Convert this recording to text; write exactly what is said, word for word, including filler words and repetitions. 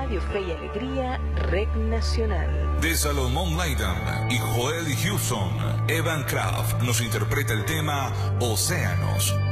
Radio Fe y Alegría, Red Nacional. De Salomón Laidan y Joel Houston, Evan Kraft nos interpreta el tema Océanos.